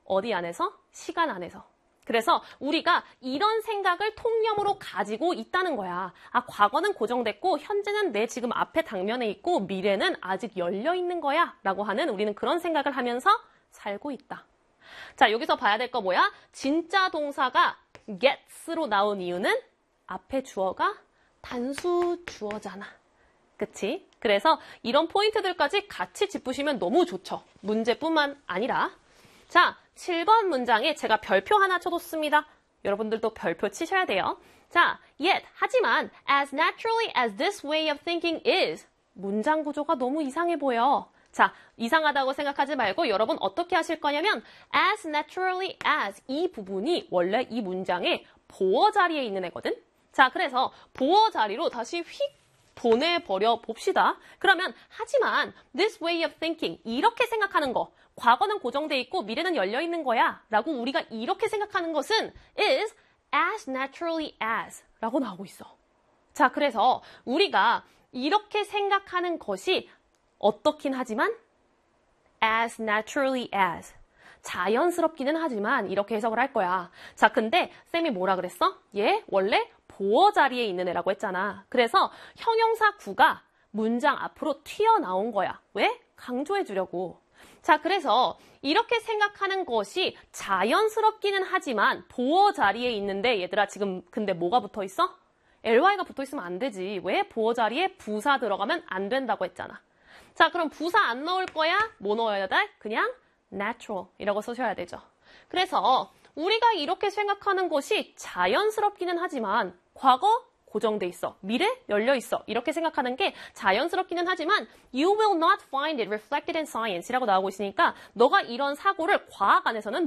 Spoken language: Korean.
어디 안에서? 시간 안에서. 그래서 우리가 이런 생각을 통념으로 가지고 있다는 거야. 아, 과거는 고정됐고 현재는 내 지금 앞에 당면에 있고 미래는 아직 열려 있는 거야 라고 하는 우리는 그런 생각을 하면서 살고 있다. 자, 여기서 봐야 될 거 뭐야? 진짜 동사가 gets로 나온 이유는 앞에 주어가 단수 주어잖아. 그치? 그래서 이런 포인트들까지 같이 짚으시면 너무 좋죠. 문제뿐만 아니라. 자, 7번 문장에 제가 별표 하나 쳐뒀습니다. 여러분들도 별표 치셔야 돼요. 자, yet, 하지만 as naturally as this way of thinking is 문장 구조가 너무 이상해 보여. 자, 이상하다고 생각하지 말고 여러분 어떻게 하실 거냐면 as naturally as 이 부분이 원래 이 문장의 보어 자리에 있는 애거든. 자, 그래서 보어 자리로 다시 휙 보내버려 봅시다. 그러면 하지만 this way of thinking 이렇게 생각하는 거 과거는 고정돼 있고 미래는 열려 있는 거야 라고 우리가 이렇게 생각하는 것은 is as naturally as 라고 나오고 있어. 자, 그래서 우리가 이렇게 생각하는 것이 어떻긴 하지만 as naturally as 자연스럽기는 하지만 이렇게 해석을 할 거야. 자, 근데 쌤이 뭐라 그랬어? 얘 원래 보어 자리에 있는 애라고 했잖아. 그래서 형용사 구가 문장 앞으로 튀어나온 거야. 왜? 강조해 주려고. 자, 그래서 이렇게 생각하는 것이 자연스럽기는 하지만 보어 자리에 있는데 얘들아 지금 근데 뭐가 붙어 있어? ly가 붙어 있으면 안 되지. 왜? 보어 자리에 부사 들어가면 안 된다고 했잖아. 자, 그럼 부사 안 넣을 거야? 뭐 넣어야 돼? 그냥 natural 이라고 쓰셔야 되죠. 그래서 우리가 이렇게 생각하는 것이 자연스럽기는 하지만 과거 고정돼 있어. 미래 열려 있어. 이렇게 생각하는 게 자연스럽기는 하지만 you will not find it reflected in science 이라고 나오고 있으니까 너가 이런 사고를 과학 안에서는